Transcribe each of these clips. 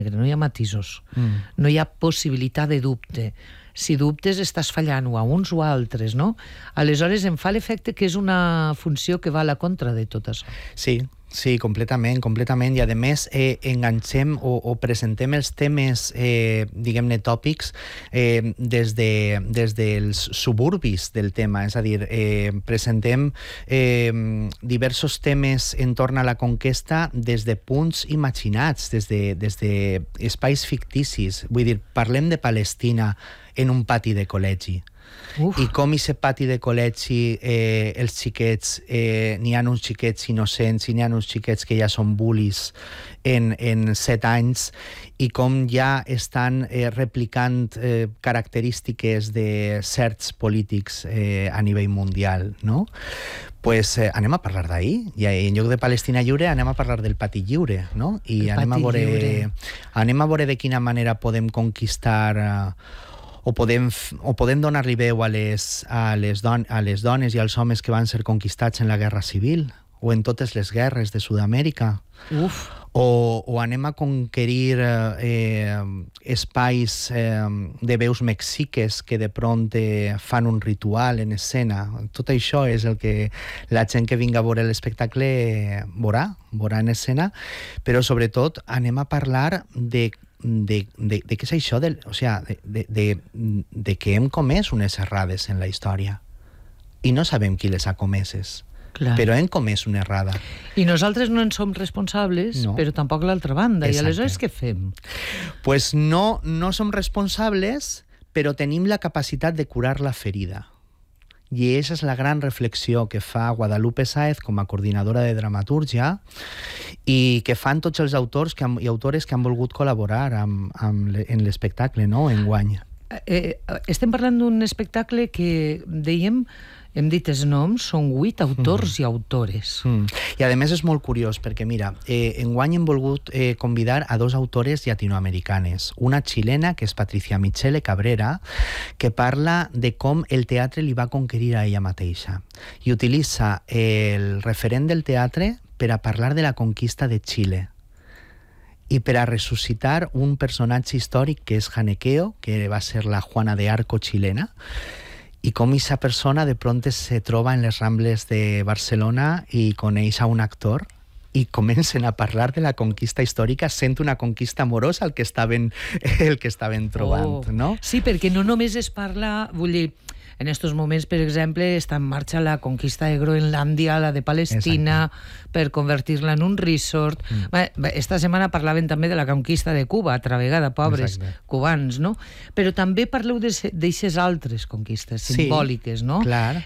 no hi ha matisos, no hi ha possibilitat de dubte. Si dubtes estàs fallant o a uns o a altres, no? Aleshores em fa l'efecte que és una funció que va a la contra de tot això. Sí, completament, i a més enganxem o presentem els temes, diguem-ne, tòpics des dels suburbis del tema, és a dir, presentem diversos temes entorn a la conquesta des de punts imaginats, des d'espais ficticis. Vull dir, parlem de Palestina en un pati de col·legi. I com aquest pati de col·legi, els xiquets, n'hi ha uns xiquets innocents i n'hi ha uns xiquets que ja són bullies en 7 anys, i com ja estan replicant característiques de certs polítics a nivell mundial, no? Pues anem a parlar d'ahir, i en lloc de Palestina lliure anem a parlar del pati lliure, no? I anem a veure de quina manera podem conquistar o podem donar-li veu a les dones i als homes que van ser conquistats en la Guerra Civil o en totes les guerres de Sud-amèrica. O anem a conquerir espais de veus mexiques que de pront fan un ritual en escena. Tot això és el que la gent que vinga a veure l'espectacle veurà en escena, però sobretot anem a parlar de què és això, de que hem comès unes errades en la història i no sabem qui les ha comeses. Clar. Però hem comès una errada. I nosaltres no en som responsables, no. Però tampoc l'altra banda. Exacte. I aleshores què fem? Pues no som responsables, però tenim la capacitat de curar la ferida. I aquesta és la gran reflexió que fa Guadalupe Sáez com a coordinadora de dramatúrgia i que fan tots els autors i autores que han volgut col·laborar en l'espectacle, no?, enguany. Estem parlant d'un espectacle que dèiem, hem dit els noms, són 8 autors i autores. I a més és molt curiós perquè, mira, enguany hem volgut convidar a 2 autores llatinoamericanes. Una xilena, que és Patricia Michele Cabrera, que parla de com el teatre li va conquerir a ella mateixa. I utilitza el referent del teatre per a parlar de la conquista de Xile i per a ressuscitar un personatge històric que és Janequeo, que va ser la Juana de Arco xilena, i com aquesta persona de pronto se troba en les Rambles de Barcelona i coneix a un actor i comencen a parlar de la conquista històrica, sent una conquista amorosa el que estaven trobant, no? Sí, perquè no només es parla, vull dir, en aquests moments, per exemple, està en marxa la conquista de Groenlàndia, la de Palestina, per convertir-la en un resort. Esta setmana parlaven també de la conquista de Cuba, altra vegada, pobres cubans, no? Però també parleu d'aixes altres conquistes simbòliques, no? Clar.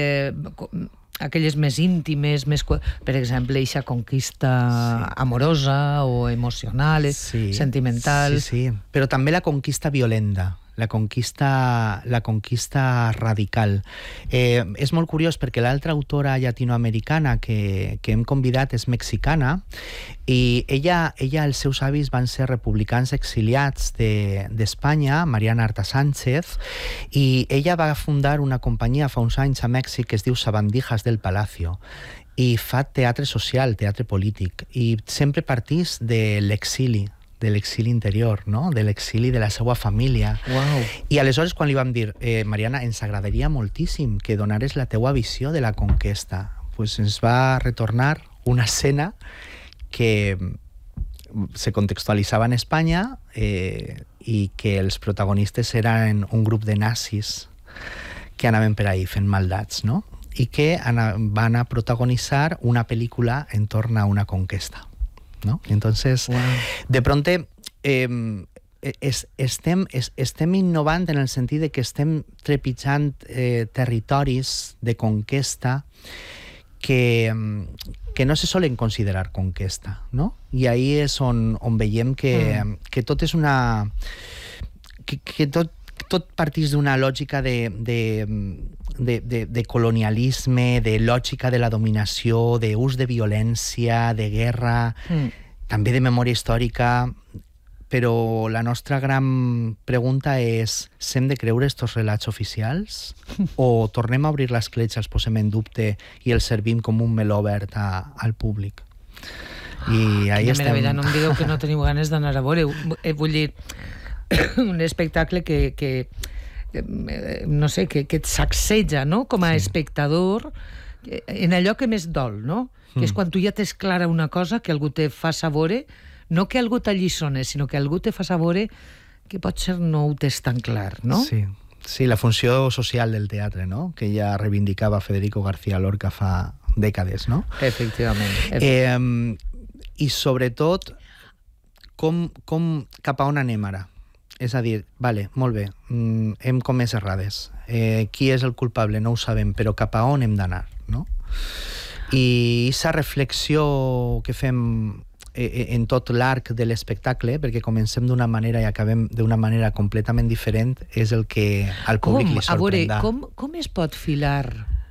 Aquelles més íntimes, per exemple, eixa conquista amorosa o emocional, sentimental. Sí, però també la conquista violenta, la conquista radical. És molt curiós perquè l'altra autora llatinoamericana que hem convidat és mexicana i ella, els seus avis van ser republicans exiliats d'Espanya, Mariana Arta Sánchez, i ella va fundar una companyia fa uns anys a Mèxic que es diu Sabandijas del Palacio i fa teatre social, teatre polític, i sempre partís de l'exili interior, no? De l'exili de la seva família. Wow. I aleshores quan li vam dir, Mariana, ens agradaria moltíssim que donares la teua visió de la conquesta, pues ens va retornar una escena que se contextualitzava en Espanya i que els protagonistes eren un grup de nazis que anaven per ahí fent maldats, no? I que van a protagonitzar una pel·lícula en torn a una conquesta, ¿no? Entonces, de pronto estem innovant en el sentit de que estem trepitjant territoris de conquesta que no se solen considerar conquesta, no? I ahí és on veiem que tot és una... que tot partís d'una lògica de colonialisme, de lògica de la dominació, d'ús de violència, de guerra, també de memòria històrica, però la nostra gran pregunta és: s'hem de creure estos relats oficials? O tornem a obrir l'escletxa, els posem en dubte i els servim com un meló obert al públic? I ahí estem... meravella, no em digueu que no teniu ganes d'anar a veure. Vull dir, un espectacle que no sé, que et sacseja, no?, com a espectador, en allò que més dol, no?, que és quan tu ja tens clara una cosa que algú te fa saber, no que algú t'alliçone, sinó que algú te fa saber que potser no ho tens tan clar, no? Sí, la funció social del teatre, no?, que ja reivindicava Federico García Lorca fa dècades, no? Efectivament. I sobretot, cap a on anem ara? És a dir, vale, molt bé, hem comès errades. Qui és el culpable? No ho sabem, però cap a on hem d'anar, no? I aquesta reflexió que fem en tot l'arc de l'espectacle, perquè comencem d'una manera i acabem d'una manera completament diferent, és el que al públic li sorprendrà. A veure, com es pot filar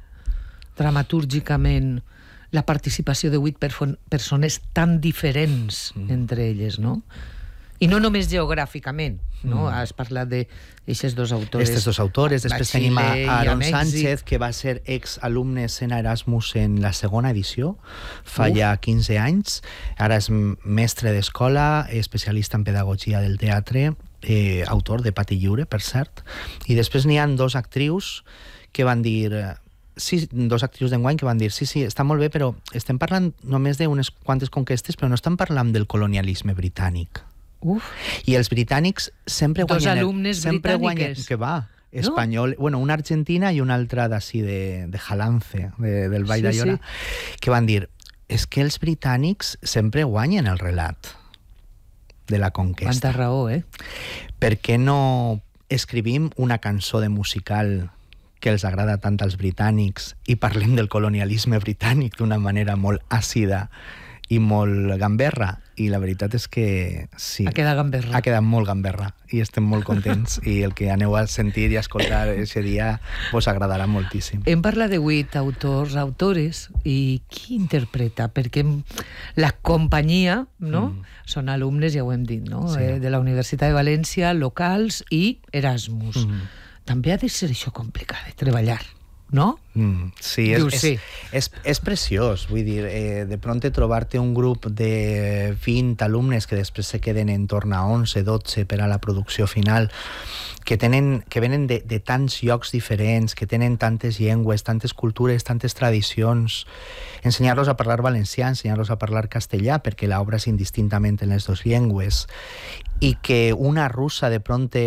dramatúrgicament la participació de 8 persones tan diferents entre elles, no? I no només geogràficament, no? Has parlat d'aquests dos autores. Estos dos autores. Després tenim a Aaron Sánchez, que va ser ex-alumne Sena Erasmus en la segona edició, fa ja 15 anys. Ara és mestre d'escola, especialista en pedagogia del teatre, autor de Pati Lliure, per cert. I després n'hi ha dos actrius que van dir... dos actrius d'enguany que van dir sí, està molt bé, però estem parlant només d'unes quantes conquestes, però no estem parlant del colonialisme britànic. I els britànics sempre guanyen... Dos alumnes britàniques. Que va, espanyol... No? Bueno, una argentina i una altra d'ací, de Jalance, del Vall d'Aiora, que van dir, és que els britànics sempre guanyen el relat de la conquesta. Quanta raó, Per què no escrivim una cançó de musical que els agrada tant als britànics i parlem del colonialisme britànic d'una manera molt àcida i molt gamberra? I la veritat és que sí. Ha quedat gamberra. Ha quedat molt gamberra i estem molt contents i el que aneu a sentir i a escoltar aquest dia vos agradarà moltíssim. Hem parlat de 8 autores, i qui interpreta? Perquè la companyia, no? Són alumnes, ja ho hem dit, no? De la Universitat de València, locals i Erasmus. També ha de ser això complicat de treballar, no? Sí, és preciós, vull dir, de pronto trobar-te un grup de 20 alumnes que després se queden en torn a 11, 12 per a la producció final, que venen de tants llocs diferents, que tenen tantes llengües, tantes cultures, tantes tradicions, ensenyar-los a parlar valencià, ensenyar-los a parlar castellà, perquè l'obra és indistintament en les dues llengües, i que una russa de pronto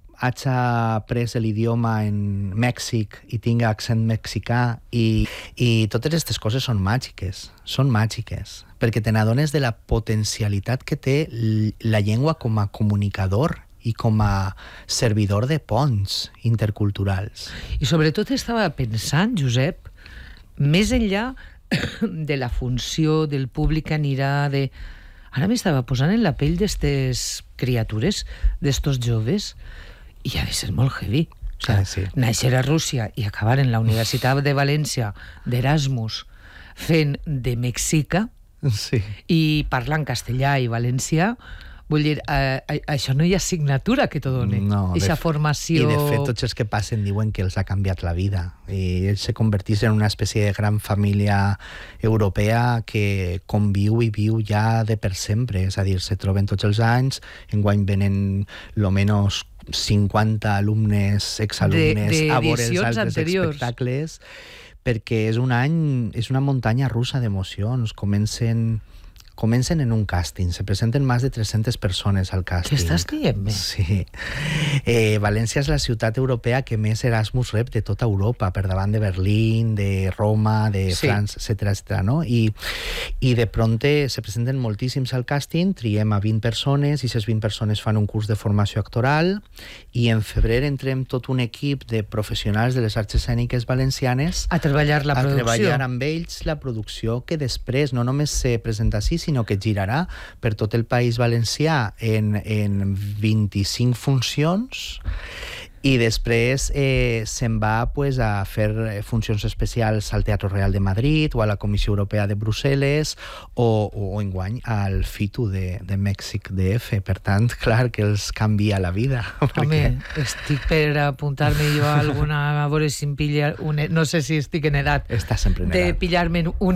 hagi pres l'idioma en Mèxic i tinga accent mexicà i totes aquestes coses són màgiques, perquè te n'adones de la potencialitat que té la llengua com a comunicador i com a servidor de ponts interculturals. I sobretot estava pensant, Josep, més enllà de la funció del públic que anirà de... Ara m'estava posant en la pell d'estes criatures, d'estos joves, i ha de ser molt heavy. O sigui, néixer a Rússia i acabar en la Universitat de València d'Erasmus fent de mexica i parlant castellà i valencià, vull dir, això no hi ha assignatura que t'ho doni, aquesta formació... I de fet tots els que passen diuen que els ha canviat la vida i ells se converteixen en una espècie de gran família europea que conviu i viu ja de per sempre, és a dir, se troben tots els anys, enguany venen lo menos 50 alumnes, exalumnes a veure els altres espectacles, perquè és un any, és una muntanya russa d'emocions. Comencen en un càsting, se presenten més de 300 persones al càsting. Què estàs dient? Sí. València és la ciutat europea que més Erasmus rep de tota Europa, per davant de Berlín, de Roma, de França, etc. No? I de pronte se presenten moltíssims al càsting, triem a 20 persones, i aquestes 20 persones fan un curs de formació actoral, i en febrer entrem tot un equip de professionals de les arts escèniques valencianes a treballar la producció. A treballar amb ells la producció, que després no només se presenta així, sinó que girarà per tot el País Valencià en 25 funcions, i després se'n va a fer funcions especials al Teatre Real de Madrid o a la Comissió Europea de Brussel·les o enguany al FITU de Mèxic DF. Per tant, clar que els canvia la vida. Home, estic per apuntar-me jo a alguna, a veure si em pilla no sé si estic en edat de pillar-me una